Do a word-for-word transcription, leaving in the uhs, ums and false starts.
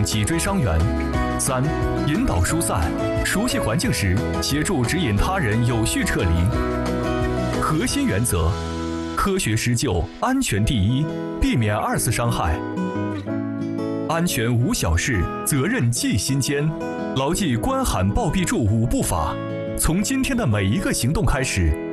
防脊椎伤员。三、引导疏散，熟悉环境时，协助指引他人有序撤离。核心原则：科学施救，安全第一，避免二次伤害。安全无小事，责任记心间。牢记关喊报必助五步法，从今天的每一个行动开始，